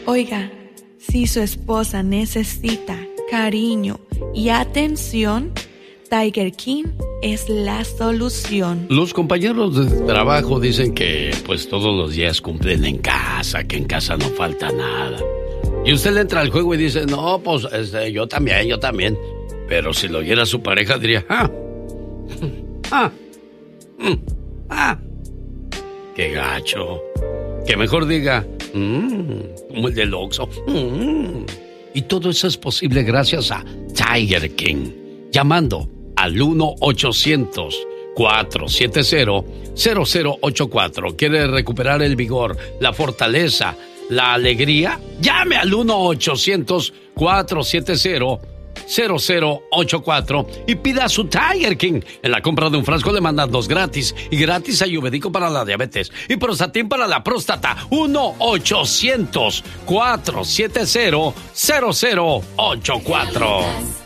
Oiga, si su esposa necesita cariño y atención, Tiger King es la solución. Los compañeros de trabajo dicen que pues todos los días cumplen en casa, que en casa no falta nada. Y usted le entra al juego y dice, no, pues yo también. Pero si lo oyera su pareja diría, qué gacho. Que mejor diga, como el del Oxxo. Y todo eso es posible gracias a Tiger King. Llamando al 1-800-470-0084. ¿Quiere recuperar el vigor, la fortaleza, la alegría? Llame al 1-800-470-0084 y pida su Tiger King. En la compra de un frasco le mandan 2 gratis. Y gratis ayurvédico para la diabetes y Prostatin para la próstata. 1-800-470-0084.